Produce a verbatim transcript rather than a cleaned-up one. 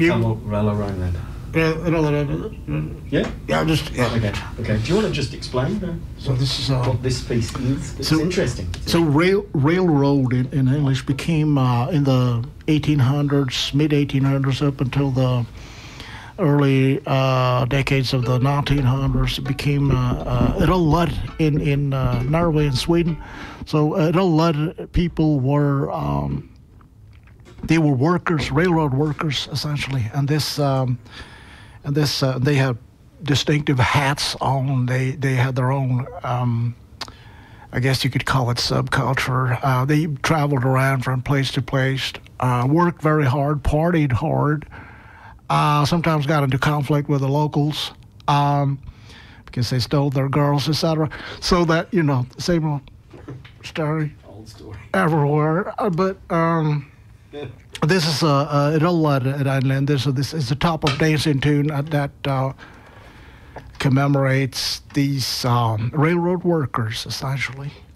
You- Come up, roll around then. Yeah, you know that. Uh, Yeah? yeah, just yeah. Okay, okay. Do you want to just explain uh, So this is uh, what this piece is? It's So- interesting. So rail, railroad in, in English became uh, in the eighteen hundreds, mid eighteen hundreds up until the early uh, decades of the nineteen hundreds. It became uh, uh, it a lot in in uh, Norway and Sweden. So uh, it a lot of people were um, they were workers, railroad workers essentially, and this um, and this uh, they had distinctive hats on. They they had their own. Um, I guess you could call it subculture. Uh, they traveled around from place to place, uh, worked very hard, partied hard, uh, sometimes got into conflict with the locals um, because they stole their girls, et cetera. So that, you know, same old story Old story. everywhere. Uh, but um, this is a, a Rolla at Island. This, this is a top of dancing tune that uh, commemorates these um, railroad workers, essentially.